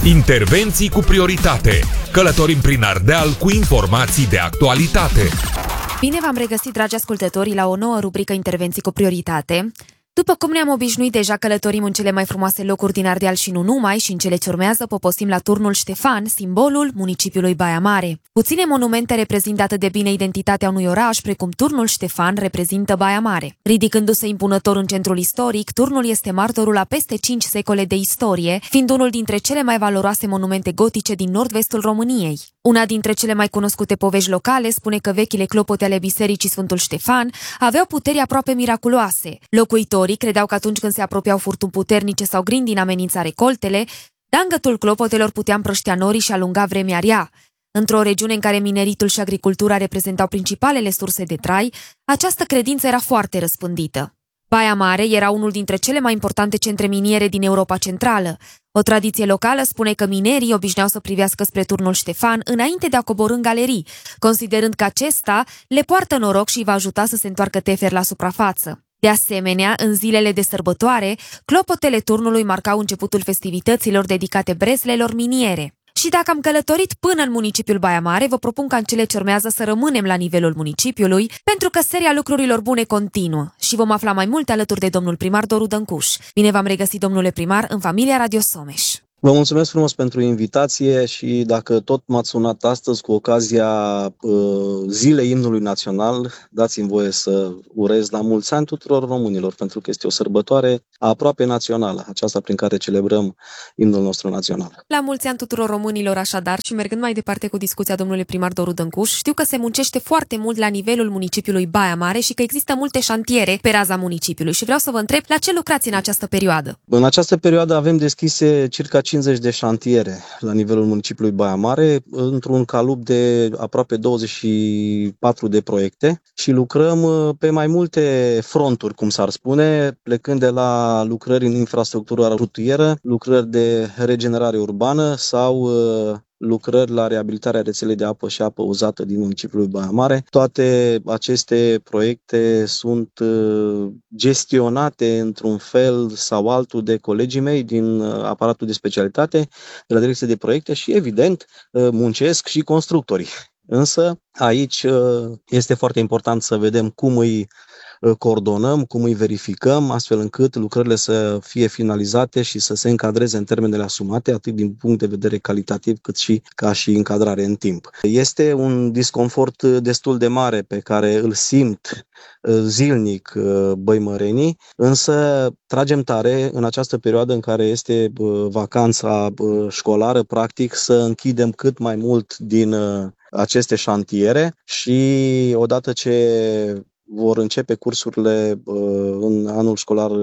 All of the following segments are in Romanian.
Intervenții cu prioritate. Călătorim prin Ardeal cu informații de actualitate. Bine v-am regăsit, dragi ascultători, la o nouă rubrică Intervenții cu prioritate. După cum ne-am obișnuit deja, călătorim în cele mai frumoase locuri din Ardeal și nu numai, și în cele ce urmează poposim la turnul Ștefan, simbolul municipiului Baia Mare. Puține monumente reprezintă atât de bine identitatea unui oraș precum turnul Ștefan reprezintă Baia Mare. Ridicându-se impunător în centrul istoric, turnul este martorul a peste 5 secole de istorie, fiind unul dintre cele mai valoroase monumente gotice din nord-vestul României. Una dintre cele mai cunoscute povești locale spune că vechile clopote ale bisericii Sfântul Ștefan aveau puteri aproape miraculoase. Locuitorii credeau că atunci când se apropiau furtuni puternice sau grindini amenința recoltele, dangătul clopotelor putea împrăștea norii și alunga vremea rea. Într-o regiune în care mineritul și agricultura reprezentau principalele surse de trai, această credință era foarte răspândită. Baia Mare era unul dintre cele mai importante centre miniere din Europa Centrală. O tradiție locală spune că minerii obișnuiau să privească spre turnul Ștefan înainte de a coborî în galerii, considerând că acesta le poartă noroc și îi va ajuta să se întoarcă tefer la suprafață. De asemenea, în zilele de sărbătoare, clopotele turnului marcau începutul festivităților dedicate breslelor miniere. Și dacă am călătorit până în municipiul Baia Mare, vă propun ca în cele ce urmează să rămânem la nivelul municipiului, pentru că seria lucrurilor bune continuă și vom afla mai multe alături de domnul primar Doru Dăncuș. Bine v-am regăsit, domnule primar, în familia Radio Someș. Vă mulțumesc frumos pentru invitație și dacă tot m-ați sunat astăzi cu ocazia Zilei Imnului Național, dați-mi voie să urez la mulți ani tuturor românilor, pentru că este o sărbătoare aproape națională, aceasta prin care celebrăm imnul nostru național. La mulți ani tuturor românilor, așadar, și mergând mai departe cu discuția domnului primar Doru Dăncuș, știu că se muncește foarte mult la nivelul municipiului Baia Mare și că există multe șantiere pe raza municipiului și vreau să vă întreb la ce lucrați în această perioadă. În această perioadă avem deschise circa 50 de șantiere la nivelul municipiului Baia Mare, într-un calup de aproape 24 de proiecte și lucrăm pe mai multe fronturi, cum s-ar spune, plecând de la lucrări în infrastructură rutieră, lucrări de regenerare urbană sau lucrări la reabilitarea rețelei de apă și apă uzată din municipiul Baia Mare. Toate aceste proiecte sunt gestionate într-un fel sau altul de colegii mei din aparatul de specialitate, de la direcție de proiecte și, evident, muncesc și constructorii. Însă, aici este foarte important să vedem cum îi coordonăm, cum îi verificăm, astfel încât lucrările să fie finalizate și să se încadreze în termenele asumate, atât din punct de vedere calitativ, cât și ca și încadrare în timp. Este un disconfort destul de mare pe care îl simt zilnic băimărenii, însă tragem tare în această perioadă în care este vacanța școlară, practic, să închidem cât mai mult din aceste șantiere și odată ce vor începe cursurile în anul școlar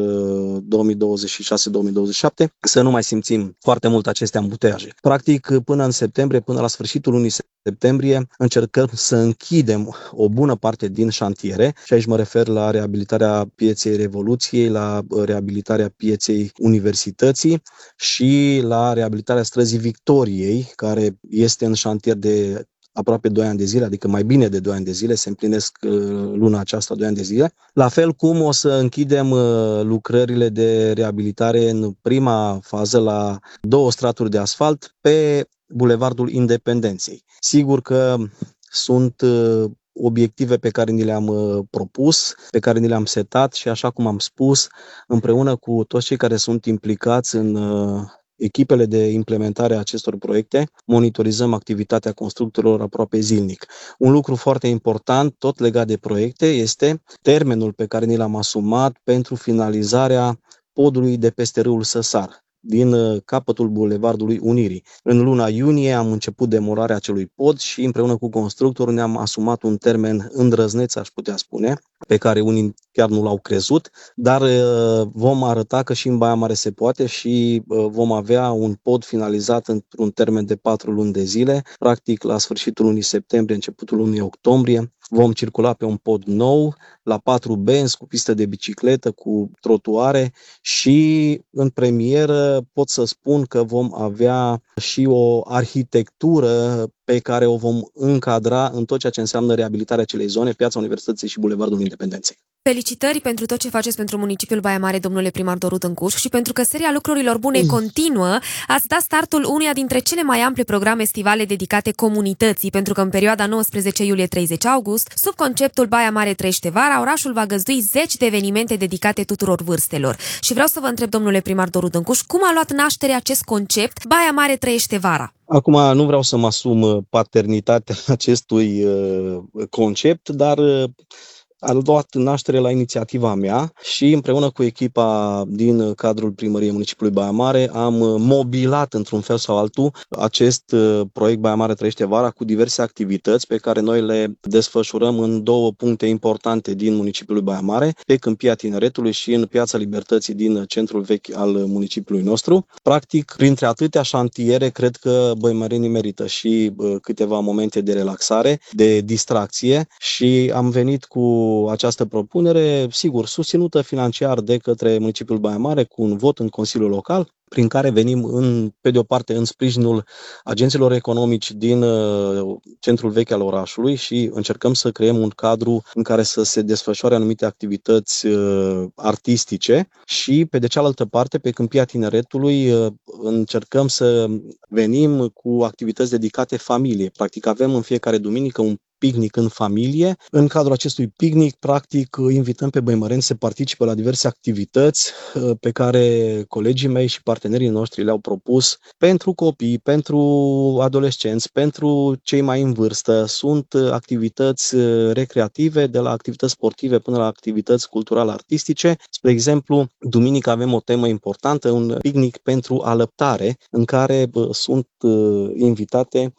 2026-2027, să nu mai simțim foarte mult aceste ambuteiaje. Practic, până în septembrie, până la sfârșitul lunii septembrie, încercăm să închidem o bună parte din șantiere și aici mă refer la reabilitarea pieței Revoluției, la reabilitarea pieței Universității și la reabilitarea străzii Victoriei, care este în șantier de aproape 2 ani de zile, adică mai bine de 2 ani de zile, se împlinesc luna aceasta 2 ani de zile. La fel cum o să închidem lucrările de reabilitare în prima fază la 2 straturi de asfalt pe Bulevardul Independenței. Sigur că sunt obiective pe care ni le-am propus, pe care ni le-am setat și, așa cum am spus, împreună cu toți cei care sunt implicați în echipele de implementare a acestor proiecte, monitorizăm activitatea constructorilor aproape zilnic. Un lucru foarte important, tot legat de proiecte, este termenul pe care ni l-am asumat pentru finalizarea podului de peste râul Săsar, din capătul Bulevardului Unirii. În luna iunie am început demolarea acelui pod și împreună cu constructorul ne-am asumat un termen îndrăzneț, aș putea spune, pe care unii chiar nu l-au crezut, dar vom arăta că și în Baia Mare se poate și vom avea un pod finalizat într-un termen de 4 luni de zile, practic la sfârșitul lunii septembrie, începutul lunii octombrie. Vom circula pe un pod nou, la 4 benzi, cu pistă de bicicletă, cu trotuare și în premieră pot să spun că vom avea și o arhitectură pe care o vom încadra în tot ceea ce înseamnă reabilitarea acelei zone, Piața Universității și Bulevardul Independenței. Felicitări pentru tot ce faceți pentru municipiul Baia Mare, domnule primar Doru Tâncuș, și pentru că seria lucrurilor bune continuă. Ați dat startul uneia dintre cele mai ample programe estivale dedicate comunității, pentru că în perioada 19 iulie-30 august, sub conceptul Baia Mare trăiește vara, orașul va găzdui 10 de evenimente dedicate tuturor vârstelor. Și vreau să vă întreb, domnule primar Doru Tâncuș, cum a luat naștere acest concept Baia Mare trăiește vara? Acum nu vreau să mă asum paternitatea acestui concept, dar a luat naștere la inițiativa mea și împreună cu echipa din cadrul Primăriei Municipiului Baia Mare am mobilat într-un fel sau altul acest proiect Baia Mare trăiește vara cu diverse activități pe care noi le desfășurăm în două puncte importante din municipiul Baia Mare, pe Câmpia Tineretului și în Piața Libertății din centrul vechi al municipiului nostru. Practic, printre atâtea șantiere, cred că băimarenii merită și câteva momente de relaxare, de distracție și am venit cu această propunere, sigur, susținută financiar de către municipiul Baia Mare, cu un vot în Consiliul Local, prin care venim, pe de o parte, în sprijinul agenților economici din centrul vechi al orașului și încercăm să creăm un cadru în care să se desfășoare anumite activități artistice și, pe de cealaltă parte, pe Câmpia Tineretului, încercăm să venim cu activități dedicate familiei. Practic, avem în fiecare duminică un picnic în familie. În cadrul acestui picnic, practic, invităm pe băimăreni să participe la diverse activități pe care colegii mei și partenerii noștri le-au propus pentru copii, pentru adolescenți, pentru cei mai în vârstă. Sunt activități recreative, de la activități sportive până la activități cultural-artistice. Spre exemplu, duminică avem o temă importantă, un picnic pentru alăptare, în care sunt invitate